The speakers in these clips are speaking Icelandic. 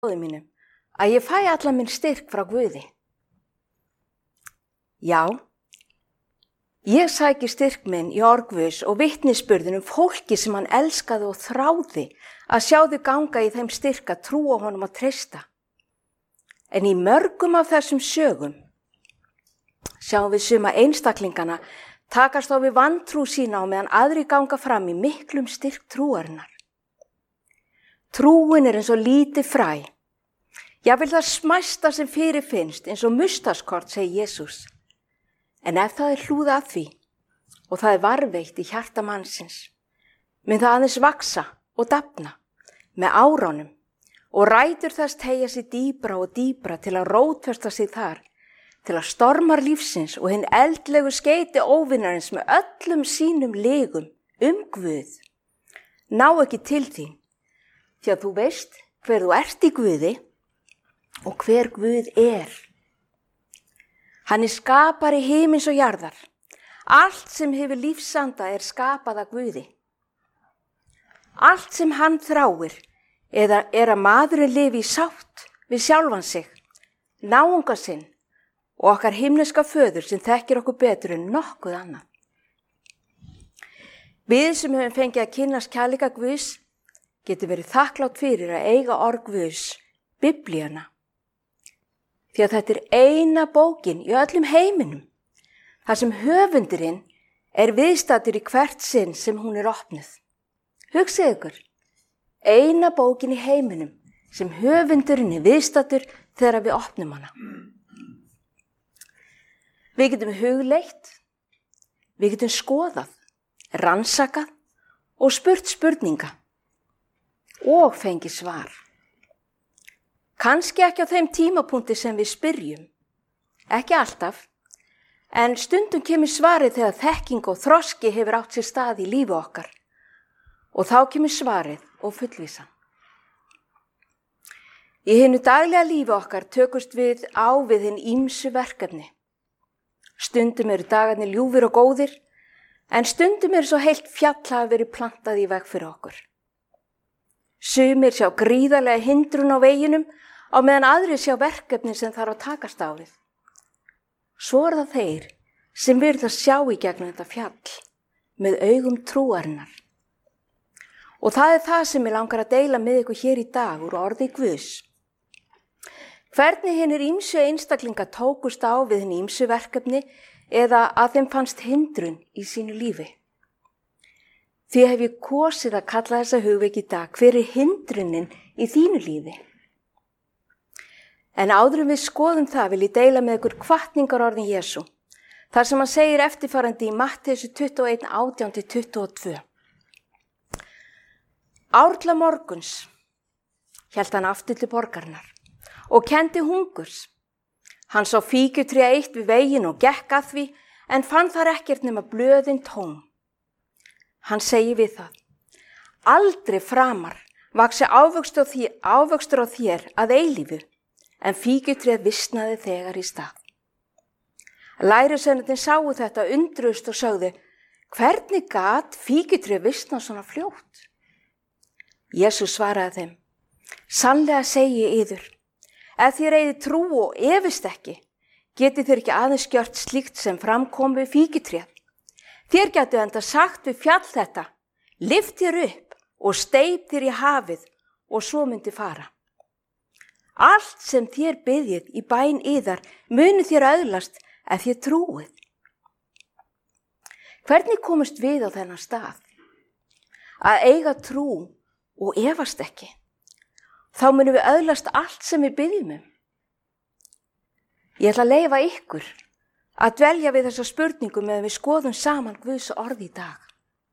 bróðum mínum að ég fæ allan minn styrk frá Guði. Já, ég sæki styrk minn í orð Guðs og vitnisburðinum fólki sem hann elskaði og þráði að sjá þau ganga í þeim styrk að trúa honum og treysta. En í mörgum af þessum sögum sjáum við suma einstaklingana takast á við vantrú sína á meðan aðri ganga fram í miklum styrk trúarinnar. Trúin eins og lítið fræ. Jafnvel það smæsta sem fyrirfinnst eins og mustaskort, segir Jesús. En ef það hlúð að því og það varðveitt í hjarta mannsins, mun það aðeins vaksa og dafna með áránum og rætur þess teygja sig dýpra og dýpra til að rótfesta sig þar, til að stormar lífsins og hinn eldlegu skeyti óvinnarins með öllum sínum legum Guð ná ekki til þín, því að þú veist hver þú ert í Guði og hver Guð er. Hann er skapari himins og jarðar. Allt sem hefur lífsanda er skapað af Guði. Allt sem hann þráir er að maðurinn lifi í sátt við sjálfan sig, náunga sinn og okkar himneska föður sem þekkir okkur betur en nokkuð annað. Við sem höfum fengið að kynnast kærleika Guðs getum verið þakklátt fyrir að eiga orð Guðs, Biblíuna. Því að þetta er eina bókin í öllum heiminum, þar sem höfundurinn er viðstaddur í hvert sinn sem hún er opnuð. Hugsið ykkur, eina bókin í heiminum sem höfundurinn er viðstaddur þegar við opnum hana. Við getum hugleitt, við getum skoðað, rannsakað og spurt spurninga og fengið svar. Kannski ekki á þeim tímapunkti sem við spyrjum, ekki alltaf, en stundum kemur svarið þegar þekking og þroski hefur átt sér stað í lífi okkar og þá kemur svarið og fullvísan. Í hinu daglega lífi okkar tökumst við á við hinn ýmsu verkefni. Stundum eru dagarnir ljúfir og góðir, en stundum eru svo heilt fjall hafi verið plantað í veg fyrir okkur. Sumir sjá gríðarlega hindrun á veginum á meðan aðrir sjá verkefni sem þarf að takast á við. Svo er það þeir sem virðast sjá í gegnum þetta fjall með augum trúarinnar. Og það er það sem ég langar að deila með ykkur hér í dag úr orði Guðs. Hvernig hinnir ýmsu einstaklinga tókust á við hinn ýmsu verkefni eða að þeim fannst hindrun í sínu lífi. Því hef ég kosið að kalla þessa hugvek í dag, hver er hindrunin í þínu lífi? En áður en við skoðum það vil ég deila með ykkur hvatningarorðin Jesú, þar sem hann segir eftirfarandi í Mattheus 21, 18-22. Árla morguns hélt hann aftur til borgarinnar og kenndi hungurs. Hann sá fíkjutré eitt við veginn og gekk að því, en fann þar ekkert nema blöðin tóm. Hann segir við það: aldrei framar vaxi ávöxtur á þér að eilífu, en fíkjutréð visnaði þegar í stað. Lærisveinarnir sáu þetta, undruðust og sögðu: hvernig gat fíkjutréð visnað svona fljótt? Jesús svaraði þeim: sannlega segi ég yður, ef þér eigið trú og efist ekki, getið þér ekki aðeins gjört slíkt sem framkom við fíkjutréð. Þér gætu enda sagt við fjall þetta: lyft þér upp og steyp þér í hafið, og svo myndi fara. Allt sem þér biðjið í bæn yðar munu þér öðlast ef þér trúið. Hvernig komust við á þennan stað? Að eiga trú og efast ekki. Þá munum við öðlast allt sem við biðjum um. Ég ætla að leyfa ykkur að dvelja við þessa spurningu meðan við skoðum saman Guðs orð í dag.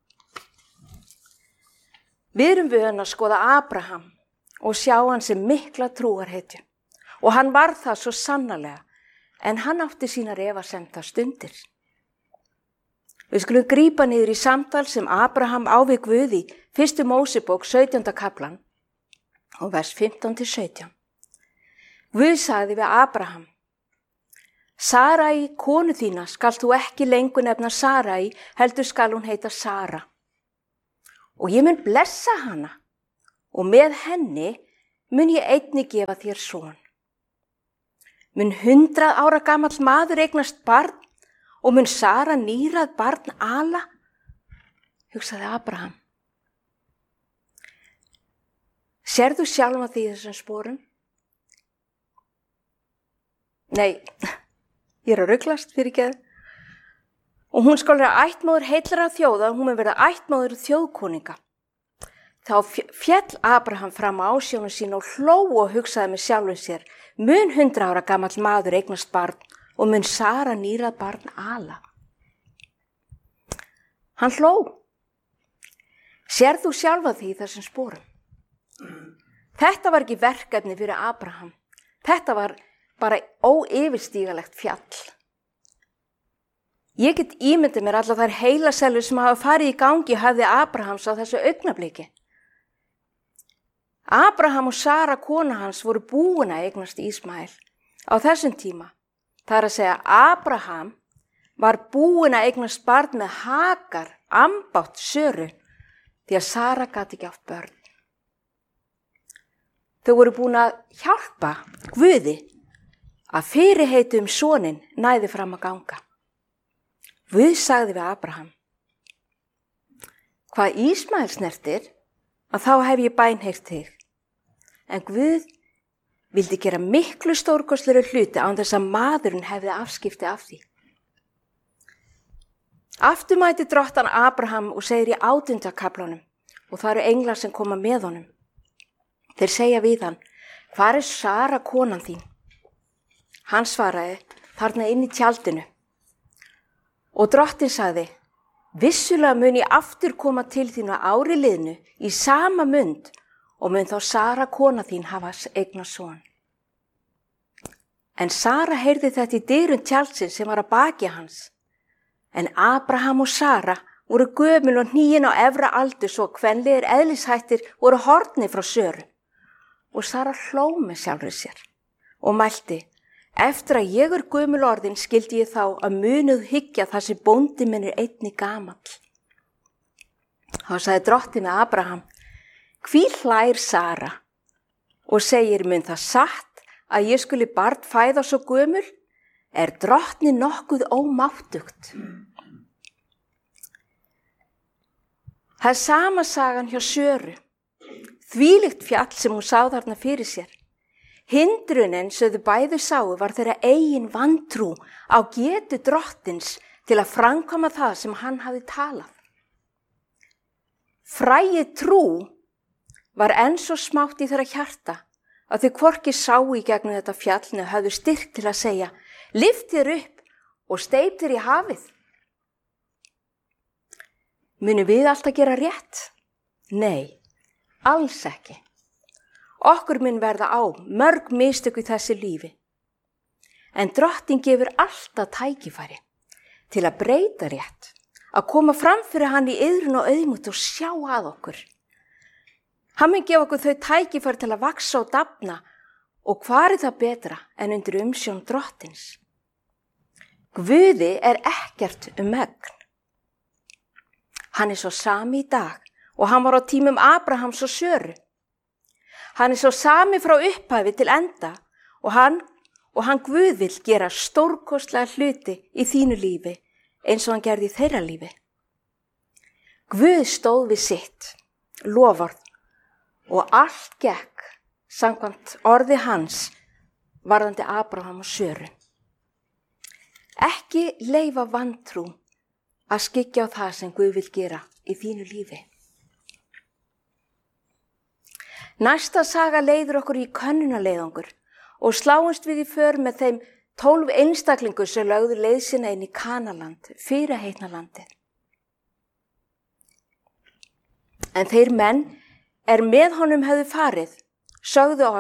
Við erum vön að skoða Abraham og sjá hann sem mikla trúarhetju. Og hann var það svo sannarlega, en hann átti sínar efasemda stundir. Við skulum grípa niður í samtal sem Abraham á við Guð í 1. Mósebók 17. kaplan og vers 15-17. Guð sagði við Abraham: Sarai, konu þína, skal þú ekki lengur nefna Sarai, heldur skal hún heita Sara. Og ég mun blessa hana, og með henni mun ég einnig gefa þér son. Mun 100 ára gamall maður eignast barn og mun Sara nýrað barn ala, hugsaði Abraham. Sérðu sjálfa því þessum sporum? Nei, ég að ruglast fyrir ekki. Og hún skal vera ættmóðir heillara þjóða, hún mun verða ættmóðir þjóðkonunga. Þá féll Abraham fram á ásjónu sín og hló og hugsaði með sjálfum sér, mun 100 ára gamall maður eignast barn og mun Sara nýrað barn ala. Hann hló. Sérðu sjálfa því þessum sporum? Þetta var ekki verkefni fyrir Abraham. Þetta var bara óyfirstígalegt fjall. Ég get ímyndið mér allar þær heilasellur sem hafa farið í gangi í höfði Abrahams á þessu augnabliki. Abraham og Sara, kona hans, voru búin að eignast Ísmael á þessum tíma. Það er að segja, Abraham var búin að eignast barn með Hagar, ambátt Söru, því að Sara gat ekki átt börn. Þau voru búin að hjálpa Guði að fyrirheiti soninn næði fram að ganga. Guð sagði við Abraham, hvað Ísmael snertir, að þá hef ég bænheyrt þig. En Guð vildi gera miklu stórkostlegri hluti án þess að maðurinn hefði afskipti af því. Aftur mæti drottan Abraham og segir í 8. kaflanum, og það eru englar sem koma með honum. Þeir segja við hann, hvar er Sara konan þín? Hann svaraði, þarna inn í tjaldinu. Og drottin sagði, vissulega mun ég aftur koma til þín á ári liðnu í sama mund og mun þá Sara kona þín hafa eignast son. En Sara heyrði þetta í dyrum tjaldsins sem var að baki hans. En Abraham og Sara voru gömul og hníin á efra aldur svo kvenlegir eðlishættir voru horfnir frá Söru. Og Sara hló með sjálfri sér og mælti, eftir að ég gömul orðin skildi ég þá að munuð hyggja þar sem bóndi minn einnig gamall. Þá sagði drottin við Abraham, hví hlær Sara? Og segir, mun það satt að ég skuli barn fæða svo gömul? Er drottni nokkuð ómáttugt? Það er sama sagan hjá Söru. Þvílíkt fjall sem hún sá þarna fyrir sér. Hindrunin sem þau bæði sáu var þeirra eigin vantrú á getu drottins til að framkvæma það sem hann hafði talað. Fræið trú var enn svo smátt í þeirra hjarta að þau hvorki sáu í gegnum þetta fjallinu höfðu styrk til að segja, lyft þér upp og steyp þér í hafið. Munum við alltaf gera rétt? Nei, alls ekki. Okkur mun verða á mörg mistök í þessi lífi. En drottin gefur alltaf tækifæri til að breyta rétt, að koma fram fyrir hann í iðrun og auðmút og sjá að okkur. Hann mun gefa okkur þau tækifæri til að vaxa og dafna og hvar er það betra en undir umsjón drottins? Guði er ekkert megn. Hann er svo sami í dag og hann var á tímum Abrahams og Söru. Hann er svo sami frá upphafi til enda og hann Guð vill gera stórkostlega hluti í þínu lífi eins og hann gerði í þeirra lífi. Guð stóð við sitt, loforð og allt gekk samkvæmt orði hans varðandi Abraham og Söru. Ekki leyfa vantrú að skyggja á það sem Guð vill gera í þínu lífi. Næsta saga leiðir okkur í könnunarleiðangur og sláumst við í för með þeim 12 einstaklingur sem lögðu leið sína inn í Kanaland, fyrirheitna landið. En þeir menn með honum hefðu farið, sögðu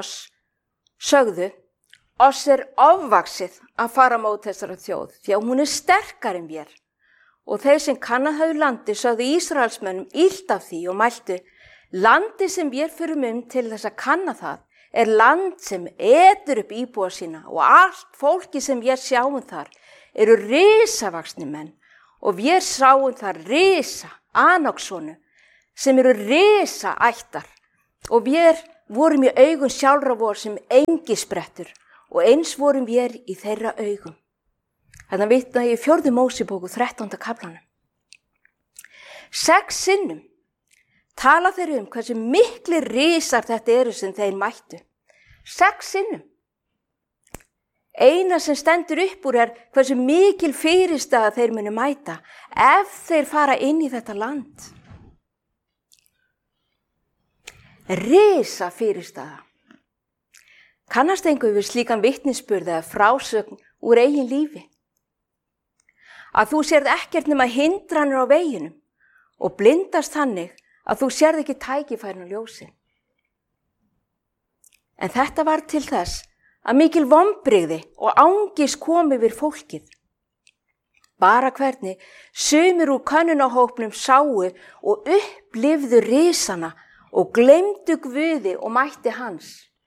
oss er ofvaxið að fara mót þessara þjóð, því að hún er sterkari en vér. Og þeir sem kannað höfðu landið sögðu Ísraelsmönnum illt af því og mæltu, landið sem við förum til þess að kanna það er land sem etur upp íbúa sína og allt fólki sem við sjáum þar eru risavaxni menn og við sjáum þar risa Anaksonu sem eru risa ættar og við vorum í augum sjálfra vor sem engisprettur og eins vorum við í þeirra augum. Þannig vitna ég í 4. Mósebók 13. kaflanum. 6 sinnum tala þeir hversu miklir risar þetta eru sem þeir mættu. 6 sinnum. Eina sem stendur upp úr hversu mikil fyrirstaða þeir munu mæta ef þeir fara inn í þetta land. Risa fyrirstaða. Kannast einhver við slíkan vitnisburð eða frásögn úr eigin lífi? Að þú sérð ekkert nema hindranir á veginum og blindast þannig að þú sérð ekki tækifærin og ljósin. En þetta var til þess að mikil vonbrigði og angist kom yfir fólkið. Bara hvernig sumir úr könnunarhópnum sáu og upplifðu risana og gleymdu Guði og mætti hans.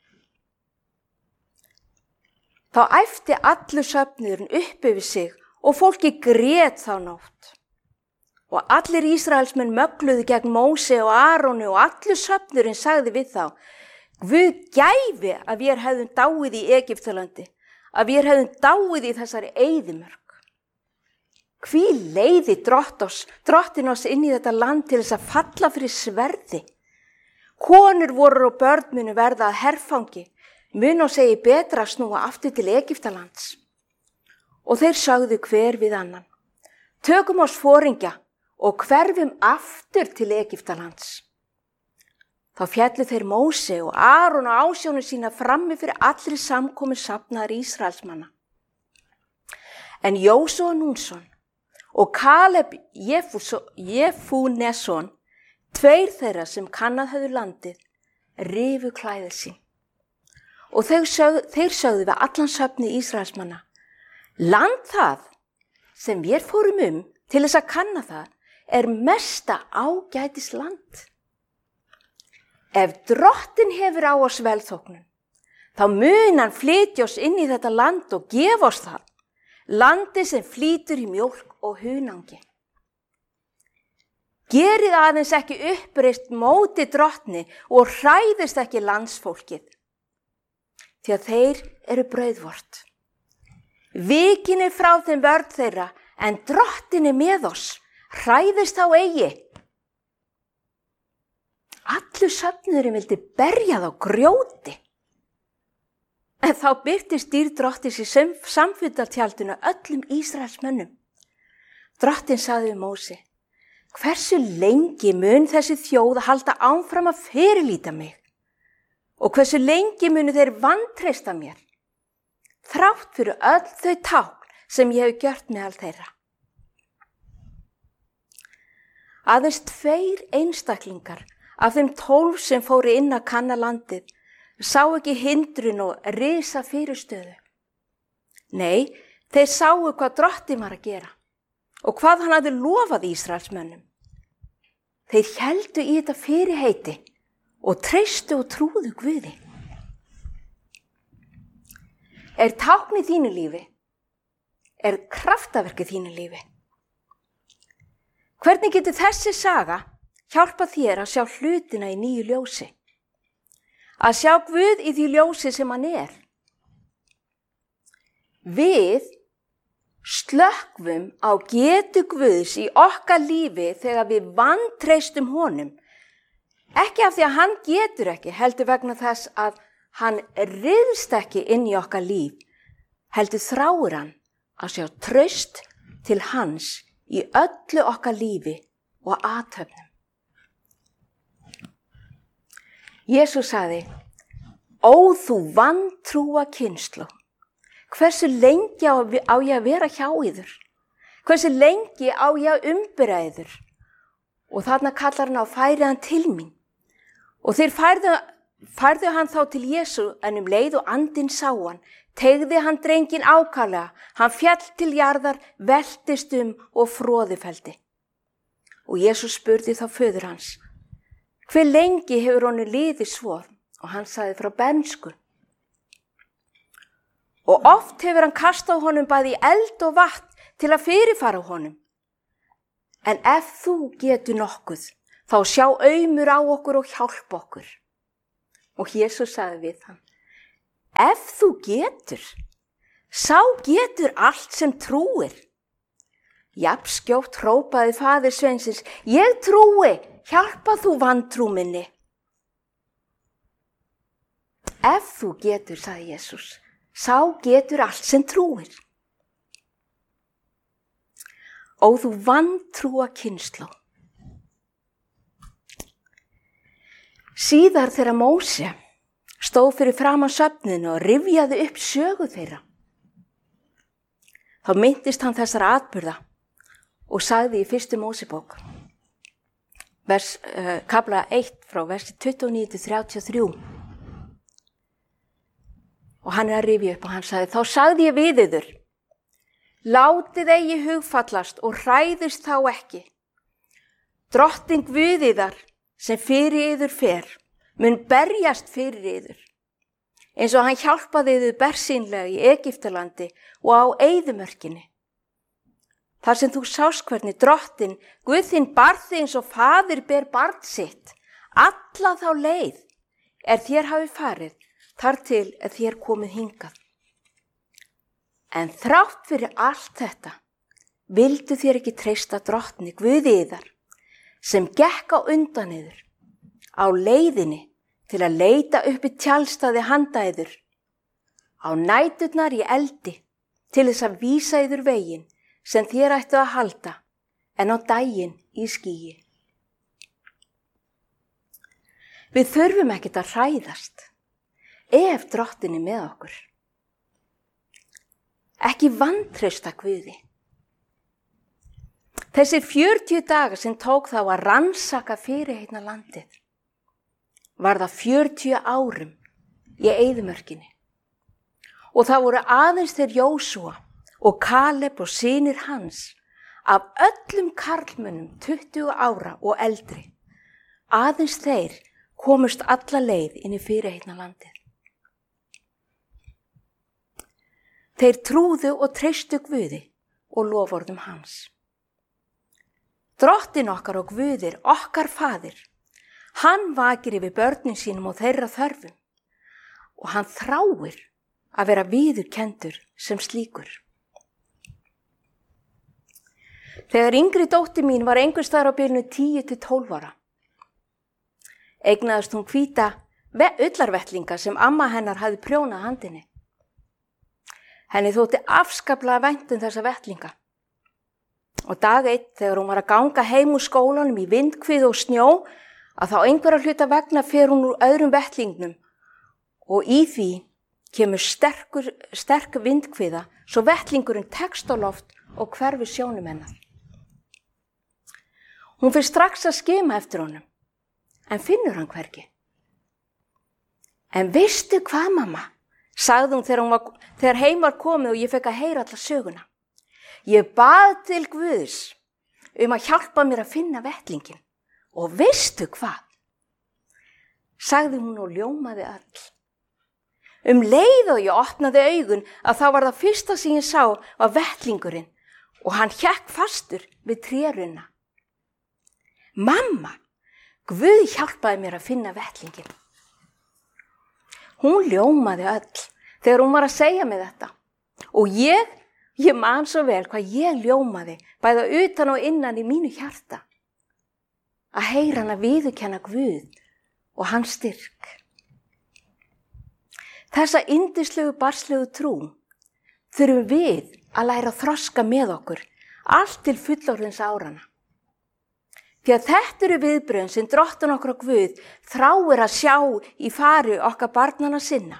Þá æpti allur söfnuðurinn upp yfir sig og fólki grét þá nótt. Og allir Ísraelsmenn mögluðu gegn Móse og Aróni og allur söfnuðurinn sagði við þá: Guð gæfi að við hefðum dáið í Egyptalandi, að við hefðum dáið í þessari eyðimörk. Hví leiði drottin oss inn í þetta land til þess að falla fyrir sverði? Konur voru og börn munu verða að herfangi, mun og segi betra að snúa aftur til Egyptalands. Og þeir sagðu hver við annan: Tökum oss foringja og hverfum aftur til Egyptalands. Þá fjallu þeir Móse og Aron og ásjónu sína frammi fyrir allri samkomu safnaðar Ísraelsmanna. En Jósúa Núnsson og Kaleb Jefunesson, 2 þeirra sem kannað höfðu landið, rifu klæði sín. Og þeir sögðu við allan söfni Ísraelsmanna: Land það sem við fórum til þess að kanna það mesta ágætis land. Ef drottin hefur á oss velþóknun, þá mun hann flytja oss inn í þetta land og gefa oss það, landi sem flýtur í mjólk og hunangi. Gerið aðeins ekki uppreist móti drottni og hræðist ekki landsfólkið, því að þeir eru brauðvort. Vikin frá þeim vörn þeirra, en drottin með oss, hræðist þá eigi. Allur söfnuðurinn vildi berja þá grjóti. En þá birtist dýr drottins í samfundartjaldinu öllum Ísraelsmönnum. Drottinn sagði við Móse: Hversu lengi mun þessi þjóð halda áfram að fyrirlíta mig? Og hversu lengi munu þeir vantreysta mér? Þrátt fyrir öll þau tákn sem ég hef gjört meðal þeirra. Aðeins 2 einstaklingar af þeim 12 sem fóru inn að kanna landið sá ekki hindrun og risa fyrirstöðu. Nei, þeir sáu hvað drottinn var að gera og hvað hann hafði lofað Ísraelsmönnum. Þeir héldu í þetta fyrirheiti og treystu og trúðu Guði. Tákn í þínu lífi? Kraftaverk í þínu lífi? Hvernig getur þessi saga hjálpa þér að sjá hlutina í nýju ljósi? Að sjá Guð í því ljósi sem hann er. Við slökkvum á getu Guðs í okkar lífi þegar við vantreystum honum. Ekki af því að hann getur ekki, heldur vegna þess að hann ryðst ekki inn í okkar líf, heldur þráir hann að sjá traust til hans í öllu okkar lífi og athöfnum. Jesús sagði: Ó þú vantrúa kynslóð, hversu lengi á ég að vera hjá yður? Hversu lengi á ég að umbera yður? Og þarna kallar hann á: færið hann til mín. Og þeir færðu hann þá til Jesú, en leið og andinn sá hann, teygði hann drenginn ákaflega, hann féll til jarðar, veltist og froðufelldi. Og Jesús spurði þá föður hans: Hve lengi hefur honum liðið svo? Og hann sagði: frá bernsku. Og oft hefur hann kastað honum bæði í eld og vatn til að fyrirfara honum. En ef þú getur nokkuð, þá sjá aumur á okkur og hjálpa okkur. Og Jesús sagði við hann, ef þú getur, sá getur allt sem trúir. Jafnskjótt hrópaði faðir sveinsins, ég trúi, hjálpa þú vantrú minni. Ef þú getur, sagði Jesús, sá getur allt sem trúir. Ó þú vantrúa kynslóð. Síðar þegar Móse stóð fyrir framan söfninu og rifjaði upp sögu þeirra, þá minntist hann þessara atburða og sagði í 1. Mósebók, kafla 1 frá versi 29-33. Og hann að rifja upp og hann sagði, þá sagði ég við yður, látið eigi hugfallast og hræðist þá ekki. Drottinn Guð yðar sem fyrir yður fer, mun berjast fyrir yður, eins og hann hjálpaði yður bersýnlega í Egyptalandi og á eyðimörkinni. Þar sem þú sást hvernig Drottinn Guð þinn bar þig eins og faðir ber barn sitt, alla þá leið þér hafi farið, þar til þér komið hingað. En þrátt fyrir allt þetta, vildu þér ekki treysta Drottni Guði yðar, sem gekk á undan yður, á leiðinni til að leita uppi tjaldstaði handa yður, á næturnar í eldi, til þess að vísa yður veginn, sem þér ættu að halda, en á daginn í skýi. Við þurfum ekkert að hræðast, ef Drottinn með okkur. Ekki vantreysta Guði. Þessi 40 dagar sem tók þá að rannsaka fyrirheitna landið, var það 40 árum í eyðimörkinni. Og það voru aðeins þeir Jósúa og Kaleb og synir hans, af öllum karlmönnum 20 ára og eldri, aðeins þeir komust alla leið inn í fyrirheitna landið. Þeir trúðu og treystu Guði og loforðum hans. Drottinn okkar og Guðir, okkar faðir, hann vakir yfir börnin sínum og þeirra þörfum og hann þráir að vera viðurkenndur sem slíkur. Þegar yngri dóttir mín var einhvers staðar á bilinu 10-12 ára, eignaðist hún hvíta ullarvettlinga sem amma hennar hafði prjónað handinni. Henni þótti afskaplega vænt þessa vettlinga. Og dag einn þegar hún var að ganga heim úr skólanum í vindhviðu og snjó, að þá einhverja hluta vegna fer hún úr öðrum vettlingnum og í því kemur sterk vindhviða svo vettlingurinn tekst á loft og hverfur sjónum hennar. Hún fer strax að skima eftir honum, en finnur hann hvergi. En veistu hvað, mamma? Sagði hún þegar heim var komið og ég fekk að heyra alla söguna. Ég bað til Guðs að hjálpa mér að finna vettlingin. Og veistu hvað? Sagði hún og ljómaði öll. Leið og ég opnaði augun að þá var það fyrsta sem ég sá var vettlingurinn og hann hékk fastur við trérunna. Mamma, Guð hjálpaði mér að finna vettlingin. Hún ljómaði öll þegar hún var að segja mig þetta og ég man svo vel hvað ég ljómaði bæði utan og innan í mínu hjarta að heyra hann að viðurkenna Guð og hans styrk. Þessa yndislegu barnslegu trú þurfum við að læra að þroska með okkur allt til fullorðins árana. Því að þetta eru viðbrögðin sem Drottinn okkar og Guð þráir að sjá í fari okkar barnanna sinna.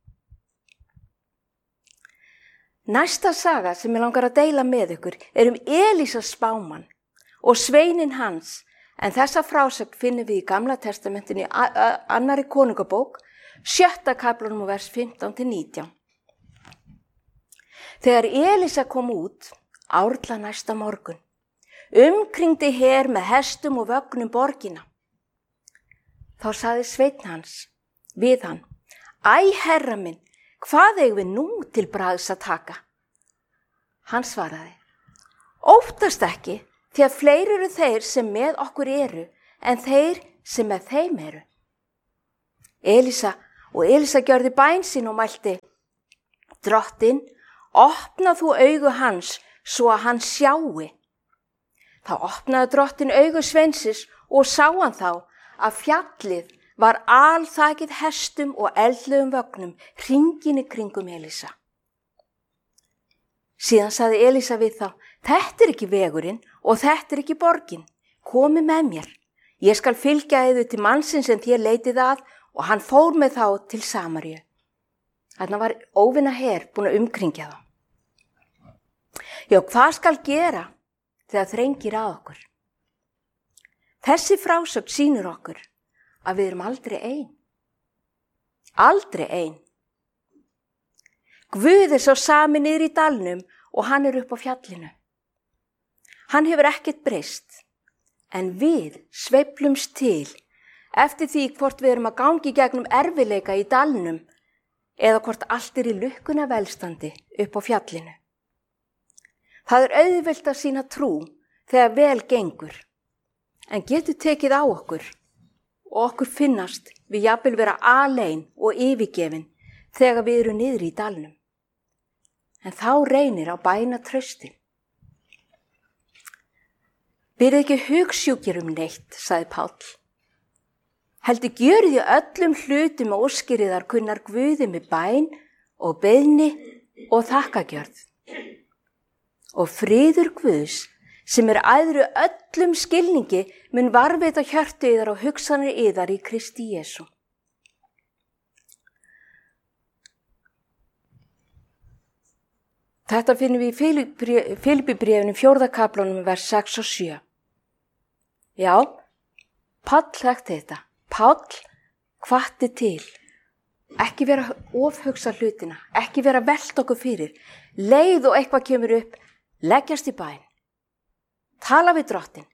Næsta saga sem ég langar að deila með ykkur Elísa spámann og sveininn hans, en þessa frásögn finnum við í Gamla testamentinu í 2. konungabók, 7. kaflanum og vers 15-19. Þegar Elísa kom út, árla næsta morgun, umkringdi her með hestum og vögnum borgina. Þá sagði sveinn hans við hann, æ, herra minn, hvað eigum við nú til bragðs að taka? Hann svaraði, óttast ekki, því að fleiri eru þeir sem með okkur eru, en þeir sem með þeim eru. Elísa gjörði bæn sín og mælti: Drottinn, opna þú augu hans svo að hann sjái. Þá opnaði drottinn augu sveinsins og sá hann þá að fjallið var alþakið hestum og eldlegum vögnum hringinn í kringum Elísa. Síðan sagði Elísa við þá: Þetta ekki vegurinn og þetta ekki borgin. Komið með mér. Ég skal fylgja yður til mannsins sem þér leitið að, og hann fór með þá til Samaríu. Þarna var óvinna her búin að umkringja þá. Já, hvað skal gera þegar þrengir að okkur? Þessi frásögn sýnir okkur að við erum aldrei ein. Aldrei ein. Guð sá sami niður í dalnum og hann upp á fjallinu. Hann hefur ekkert breyst, en við sveiflumst til eftir því hvort við erum að gangi gegnum erfiðleika í dalnum eða hvort allt í lukkuna velstandi upp á fjallinu. Það auðvelt að sýna trú þegar vel gengur, en getur tekið á okkur og okkur finnast við jafnvel vera alein og yfirgefin þegar við erum niður í dalnum. En þá reynir á bæna traustin. Verið ekki hugsjúkir neitt, sagði Páll. Heldur gjörið öllum hlutum og óskiriðar kunnar Guði með bæn og beiðni og þakkagjörð. Og friður Guðs, sem æðri öllum skilningi, mun varðveita hjörtu yðar og hugsanir yðar í Kristi Jesú. Þetta finnum við í Filippibréfinu 4. kaflanum vers 6 og 7. Já, Páll þekkti þetta. Páll hvatti til. Ekki vera ofhugsa hlutina, ekki vera velt okkur fyrir. Leið og eitthvað kemur upp, leggjast í bæn. Tala við drottinn.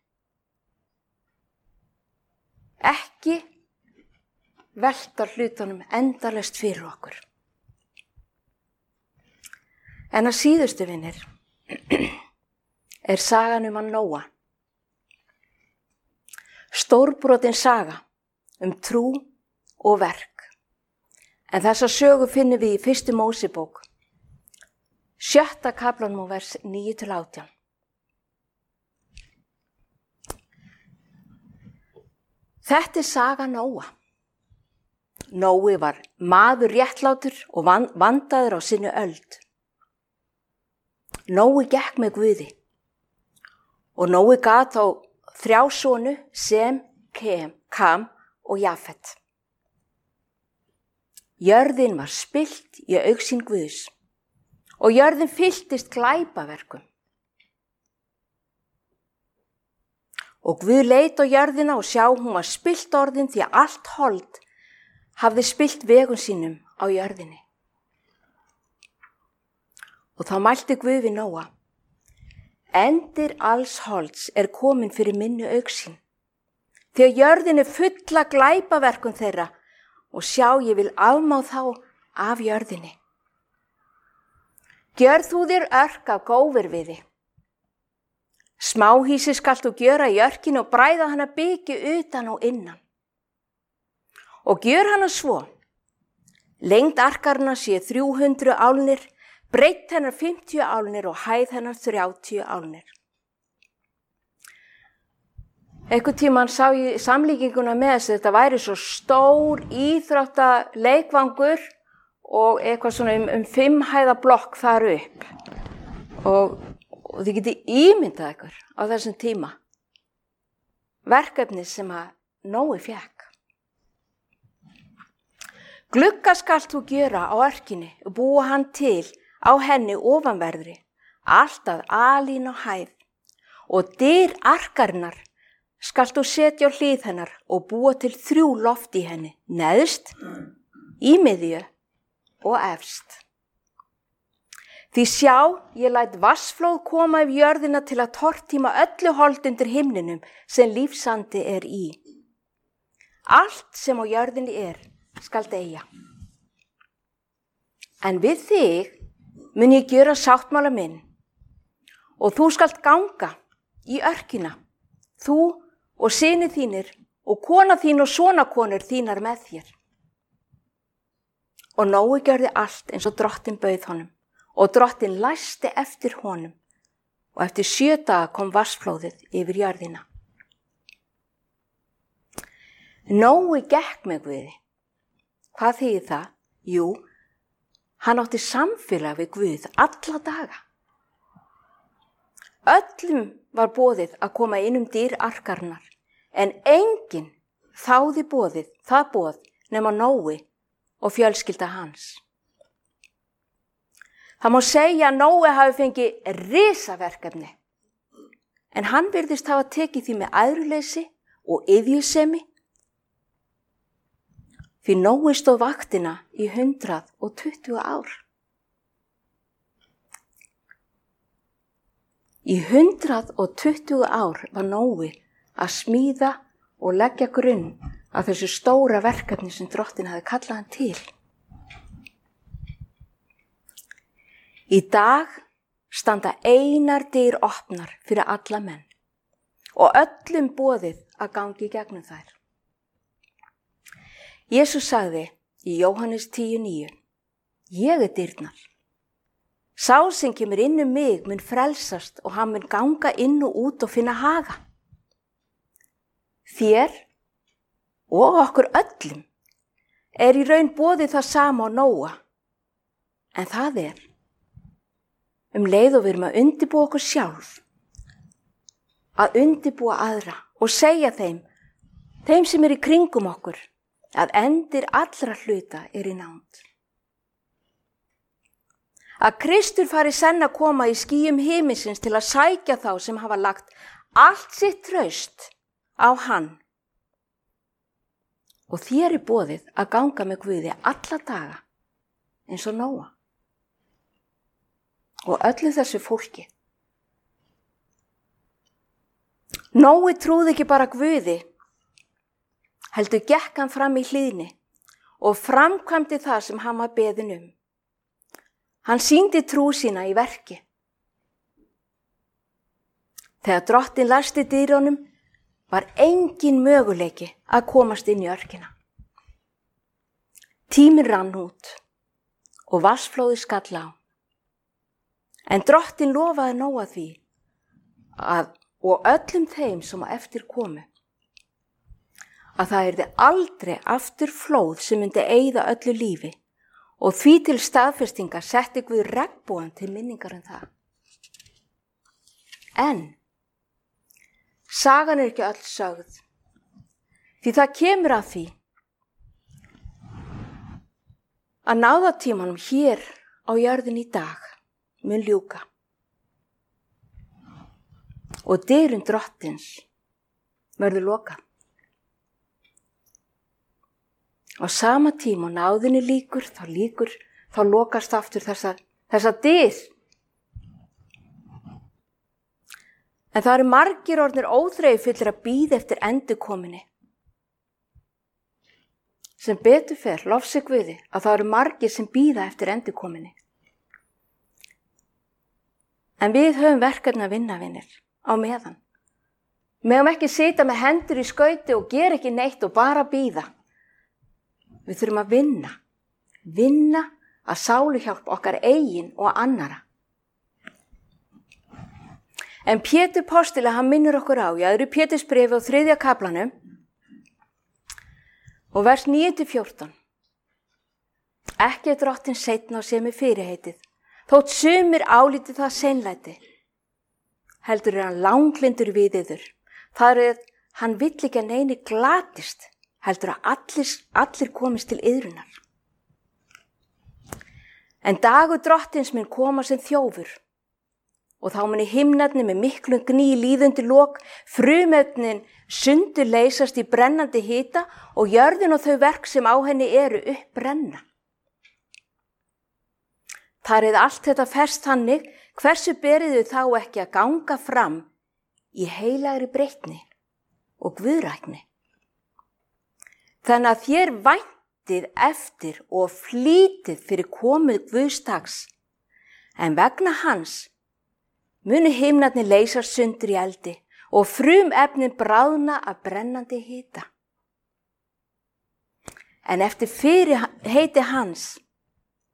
Ekki velta hlutunum endalaust fyrir okkur. En að síðustu vinir sagan hann Nóa. Stórbrotin saga trú og verk. En þessa sögu finnum við í 1. Mósebók, 7. kaflanum og vers 9-18. Þetta saga Nóa. Nói var maður réttlátur og vandaður á sinni öld. Nói gekk með Guði og Nói gat á 3 sonu, Sem, Kam og Jafet. Jörðin var spillt í augsýn Guðs og jörðin fylltist glæpaverkum. Og Guð leit á jörðina og sjá, hún var spillt orðin því að allt hold hafði spillt vegum sínum á jörðinni. Og þá mælti Guð við Nóa: Endir alls holds komin fyrir minni augsýn, því að jörðin full af glæpaverkum þeirra, og sjá, ég vil afmá þá af jörðinni. Gjör þú þér örk af góðvirði. Smáhýsi skalt þú gjöra í örkinu og bræða hana byggi utan og innan. Og gjör hana svo: lengd arkarna sé 300 álnir, breidd hennar 50 álnir og hæð hennar 30 álnir. Einhvern tímann sá ég samlíkinguna með þess að þetta væri svo stór íþróttaleikvangur og eitthvað svona 5 hæða blokk þar upp. Og þið getið ímyndað ykkur á þessum tíma verkefni sem að Nói fékk. Glugga skalt þú gjöra á örkinni og búa hann til á henni ofanverðri, allt að alín og hæð, og dyr arkarinnar skalt þú setja á hlið hennar og búa til 3 loft í henni, neðst, í miðju og efst. Því sjá, ég læt vatnsflóð koma yfir jörðina til að tortíma öllu hold undir himninum sem lífsandi í. Allt sem á jörðinni skalt eiga. En við þig mun ég gjöra sáttmála minn, og þú skalt ganga í örkina, þú og synir þínir og kona þín og sonakonur þínar með þér. Og Nói gjörði allt eins og Drottinn bauð honum og Drottinn læsti eftir honum og eftir 7 daga kom vatnsflóðið yfir jörðina. Nói gekk með Guði. Hvað þýðir það? Jú, hann átti samfélag við Guð alla daga. Öllum var boðið að koma inn dyr arkarinnar, en enginn þáði það boð nema Nói og fjölskylda hans. Það má segja að Nói hafi fengið risaverkefni, en hann virðist hafa tekið því með æðruleysi og iðjusemi, því Nói stóð vaktina í 120 ár. Í 120 ár var Nói að smíða og leggja grunn að þessu stóra verkefni sem Drottinn hafi kallað hann til. Í dag standa einar dyr opnar fyrir alla menn og öllum boðið að gangi í gegnum þær. Jesús sagði í Jóhannes 10:9, ég dyrnar. Sá sem kemur inn mig mun frelsast og hann mun ganga inn og út og finna haga. Þér og okkur öllum í raun boðið það sama á Nóa, en það leið og við erum að undirbúa okkur sjálf, að undirbúa aðra og segja þeim sem í kringum okkur, að endir allra hluta í nánd. Að Kristur fari senn að koma í skýjum himinsins til að sækja þá sem hafa lagt allt sitt traust á hann. Og þér boðið að ganga með Guði alla daga eins og Nóa. Og öllu þessu fólki. Nói trúði ekki bara Guði, heldur gekk hann fram í hlýðni og framkvæmdi það sem hann var beðinn Hann sýndi trú sína í verki. Þegar Drottinn læsti dyrunum var engin möguleiki að komast inn í örkina. Tíminn rann út og vatnsflóðið skall á. En Drottinn lofaði Nóa því og öllum þeim sem á eftir komu að það yrði aldrei aftur flóð sem myndi eyða öllu lífi og því til staðfestingar setti Guð regnbogann til minningar það. En sagan ekki öll sögð, því það kemur að því að náðatímanum hér á jörðin í dag mun ljúka og dyrum Drottins verður lokað. Á sama tíma og náðinni lýkur, þá lokast aftur þessa dyr. En það eru margir orðnir óþreyjufullir að bíða eftir endurkominni. Sem betur fer, lofsi Guði, að það eru margir sem bíða eftir endurkominni. En við höfum verkefni að vinna, vinir, á meðan. Við höfum ekki sitja með hendur í skauti og gera ekki neitt og bara bíða. Við þurfum að vinna að sáluhjálp okkar eigin og annara. En Pétur postuli, hann minnir okkur á, í 2. Pétursbréfi á 3. kaflanum og vers 9-14. Ekki Drottinn seinna á sér með fyrirheitið, þótt sumir álíti það seinlæti. Heldur hann langlyndur við yður. Það hann vill ekki að neini glatist, heldur að allir komist til iðrunar. En dagur Drottins mun koma sem þjófur og þá muni himnarnir með miklum gný líðundi lok, frumefnin sundur leysast í brennandi hita og jörðin og þau verk sem á henni eru uppbrenna. Þar allt þetta ferst þannig, hversu beriðu þá ekki að ganga fram í heilagri breytni og guðrækni. Þannig að þér væntið eftir og flýtið fyrir komið Guðsdags, en vegna hans munu himnarnir leysast sundur í eldi og frumefnin bráðna af brennandi hita. En eftir fyrirheiti hans